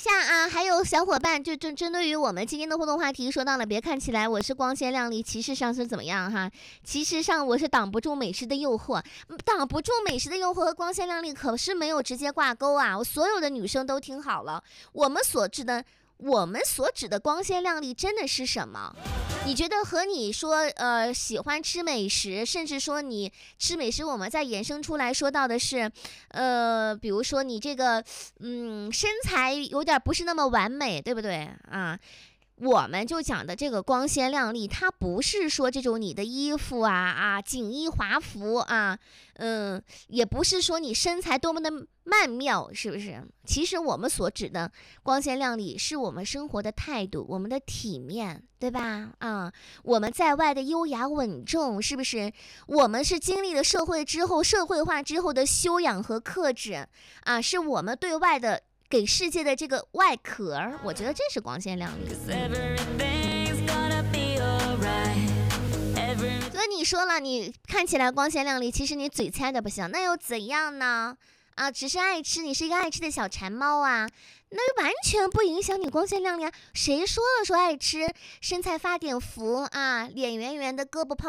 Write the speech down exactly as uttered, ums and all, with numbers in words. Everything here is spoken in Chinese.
下啊，还有小伙伴就针针对于我们今天的互动话题说到了，别看起来我是光鲜亮丽，其实上是怎么样哈？其实上我是挡不住美食的诱惑，挡不住美食的诱惑和光鲜亮丽可是没有直接挂钩啊！我所有的女生都听好了，我们所指的我们所指的光鲜亮丽真的是什么？你觉得和你说呃喜欢吃美食，甚至说你吃美食，我们再衍生出来说到的是呃比如说你这个嗯身材有点不是那么完美，对不对啊？我们就讲的这个光鲜亮丽，它不是说这种你的衣服啊啊锦衣华服啊，嗯，也不是说你身材多么的曼妙，是不是？其实我们所指的光鲜亮丽，是我们生活的态度，我们的体面，对吧？啊，我们在外的优雅稳重，是不是？我们是经历了社会之后，社会化之后的修养和克制啊，是我们对外的。给世界的这个外壳，我觉得这是光鲜亮丽。所以你说了，你看起来光鲜亮丽，其实你嘴猜的不行，那又怎样呢？啊，只是爱吃，你是一个爱吃的小馋猫啊，那完全不影响你光鲜亮丽啊！谁说了说爱吃，身材发点福啊，脸圆圆的，胳膊泡